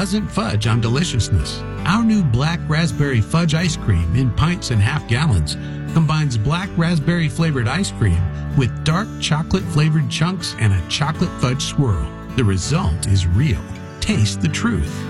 doesn't fudge on deliciousness. Our new Black Raspberry Fudge Ice Cream in pints and half gallons combines black raspberry flavored ice cream with dark chocolate flavored chunks and a chocolate fudge swirl. The result is real. Taste the truth.